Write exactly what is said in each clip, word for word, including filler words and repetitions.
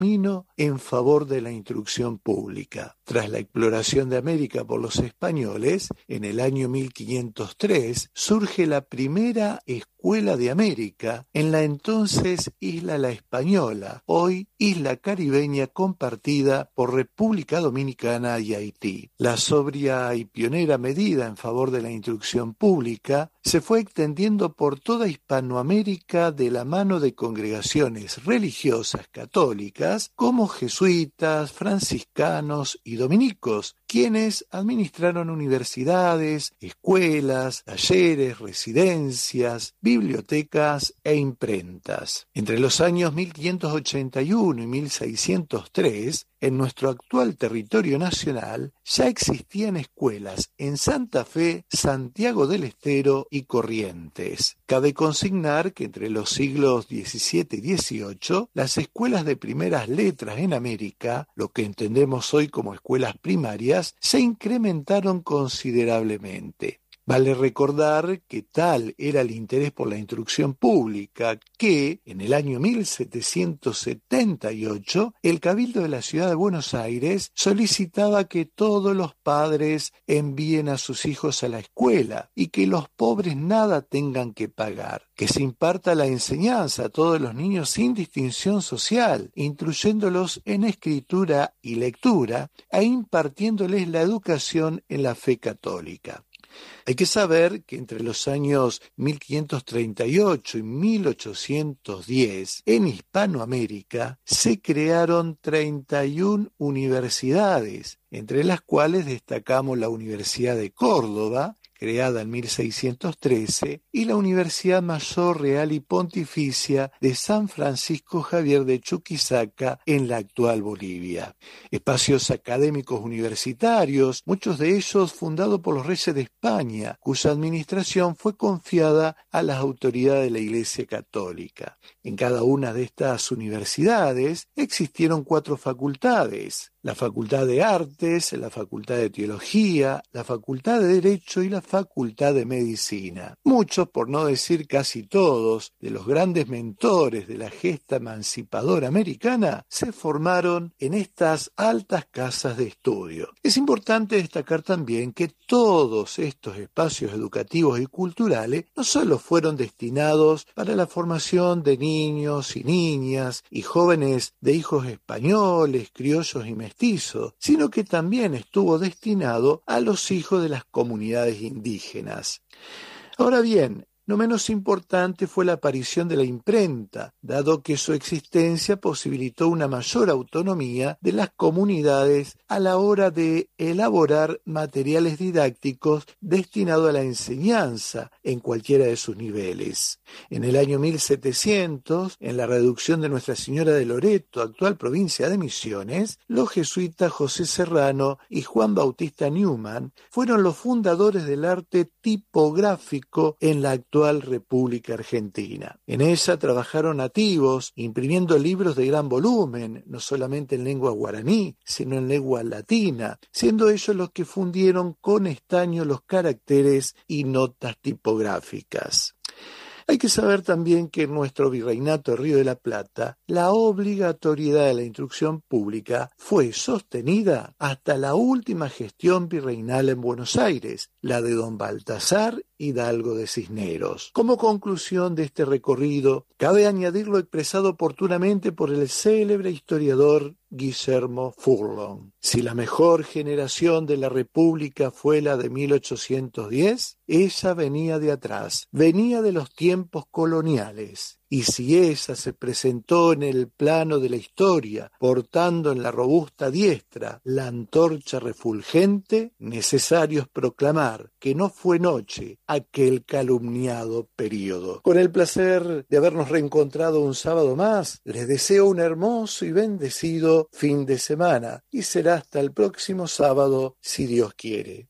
en favor de la instrucción pública. Tras la exploración de América por los españoles, en el año mil quinientos tres surge la primera Escuela de América en la entonces Isla La Española, hoy isla caribeña compartida por República Dominicana y Haití. La sobria y pionera medida en favor de la instrucción pública se fue extendiendo por toda Hispanoamérica de la mano de congregaciones religiosas católicas como jesuitas, franciscanos y dominicos, quienes administraron universidades, escuelas, talleres, residencias, bibliotecas e imprentas. Entre los años mil quinientos ochenta y uno y mil seiscientos tres, en nuestro actual territorio nacional, ya existían escuelas en Santa Fe, Santiago del Estero y Corrientes. Cabe consignar que entre los siglos diecisiete y dieciocho, las escuelas de primeras letras en América, lo que entendemos hoy como escuelas primarias, se incrementaron considerablemente. Vale recordar que tal era el interés por la instrucción pública que, en el año mil setecientos setenta y ocho, el Cabildo de la Ciudad de Buenos Aires solicitaba que todos los padres envíen a sus hijos a la escuela y que los pobres nada tengan que pagar, que se imparta la enseñanza a todos los niños sin distinción social, instruyéndolos en escritura y lectura e impartiéndoles la educación en la fe católica. Hay que saber que entre los años mil quinientos treinta y ocho y mil ochocientos diez, en Hispanoamérica se crearon treinta y una universidades, entre las cuales destacamos la Universidad de Córdoba, creada en mil seiscientos trece, y la Universidad Mayor Real y Pontificia de San Francisco Javier de Chuquisaca en la actual Bolivia. Espacios académicos universitarios, muchos de ellos fundados por los reyes de España, cuya administración fue confiada a las autoridades de la Iglesia Católica. En cada una de estas universidades existieron cuatro facultades: la Facultad de Artes, la Facultad de Teología, la Facultad de Derecho y la Facultad de Medicina. Muchos, por no decir casi todos, de los grandes mentores de la gesta emancipadora americana se formaron en estas altas casas de estudio. Es importante destacar también que todos estos espacios educativos y culturales no solo fueron destinados para la formación de niños y niñas y jóvenes de hijos españoles, criollos y mestizos, sino que también estuvo destinado a los hijos de las comunidades indígenas. Ahora bien, no menos importante fue la aparición de la imprenta, dado que su existencia posibilitó una mayor autonomía de las comunidades a la hora de elaborar materiales didácticos destinados a la enseñanza en cualquiera de sus niveles. En el año mil setecientos, en la reducción de Nuestra Señora de Loreto, actual provincia de Misiones, los jesuitas José Serrano y Juan Bautista Newman fueron los fundadores del arte tipográfico en la actual República Argentina. En ella trabajaron nativos, imprimiendo libros de gran volumen, no solamente en lengua guaraní, sino en lengua latina, siendo ellos los que fundieron con estaño los caracteres y notas tipográficas. Hay que saber también que en nuestro virreinato de Río de la Plata, la obligatoriedad de la instrucción pública fue sostenida hasta la última gestión virreinal en Buenos Aires, la de don Baltasar Hidalgo de Cisneros. Como conclusión de este recorrido, cabe añadir lo expresado oportunamente por el célebre historiador Guillermo Furlong. Si la mejor generación de la República fue la de mil ochocientos diez, ella venía de atrás, venía de los tiempos coloniales. Y si ella se presentó en el plano de la historia, portando en la robusta diestra la antorcha refulgente, necesario es proclamar que no fue noche aquel calumniado período. Con el placer de habernos reencontrado un sábado más, les deseo un hermoso y bendecido fin de semana, y será hasta el próximo sábado, si Dios quiere.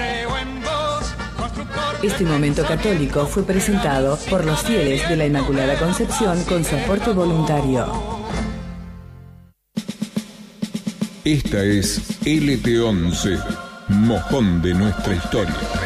Este momento católico fue presentado por los fieles de la Inmaculada Concepción con su aporte voluntario. Esta es L T once, mojón de nuestra historia.